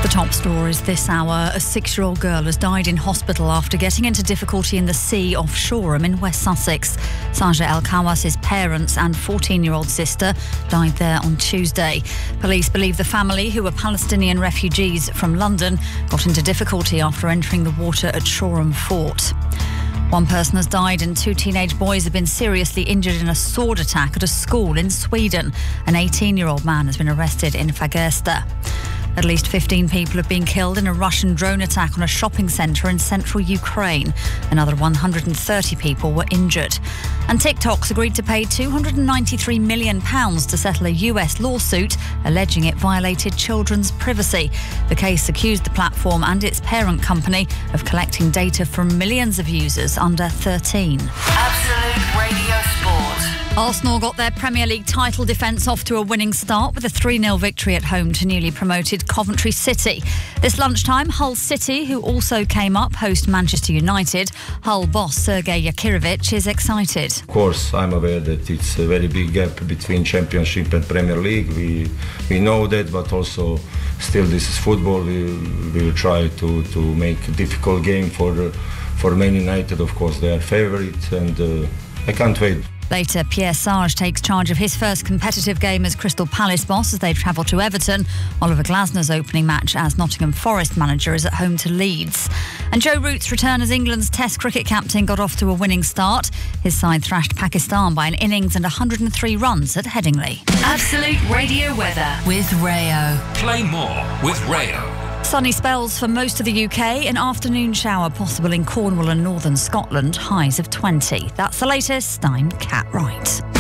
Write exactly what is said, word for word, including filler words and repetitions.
The top stories this hour. A six-year-old girl has died in hospital after getting into difficulty in the sea off Shoreham in West Sussex. Saja El Khawas's parents and fourteen-year-old sister died there on Tuesday. Police believe the family, who were Palestinian refugees from London, got into difficulty after entering the water at Shoreham Fort. One person has died and two teenage boys have been seriously injured in a sword attack at a school in Sweden. An eighteen-year-old man has been arrested in Fagersta. At least fifteen people have been killed in a Russian drone attack on a shopping centre in central Ukraine. Another one hundred thirty people were injured. And TikTok's agreed to pay two hundred ninety-three million pounds to settle a U S lawsuit alleging it violated children's privacy. The case accused the platform and its parent company of collecting data from millions of users under thirteen. Absolute Radio Sport. Arsenal got their Premier League title defence off to a winning start with a three nil victory at home to newly promoted Coventry City. This lunchtime, Hull City, who also came up, host Manchester United. Hull boss Sergei Yakirovich is excited. Of course, I'm aware that it's a very big gap between Championship and Premier League. We we know that, but also still this is football. We will try to, to make a difficult game for, for Man United. Of course, they are favourites and uh, I can't wait. Later, Pierre Sarge takes charge of his first competitive game as Crystal Palace boss as they travel to Everton. Oliver Glasner's opening match as Nottingham Forest manager is at home to Leeds. And Joe Root's return as England's Test cricket captain got off to a winning start. His side thrashed Pakistan by an innings and one hundred three runs at Headingley. Absolute Radio weather with Rayo. Play more with Rayo. Sunny spells for most of the U K. An afternoon shower possible in Cornwall and northern Scotland. Highs of twenty. That's the latest. I'm Kat Wright.